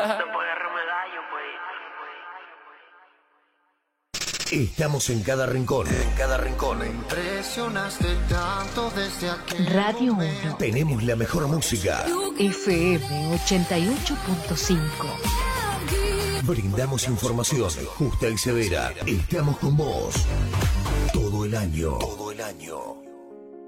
Estamos en cada rincón. Impresionaste tanto desde aquel Radio momento. 1, Tenemos la mejor música. FM 88.5. Brindamos información justa y severa. Estamos con vos todo el año.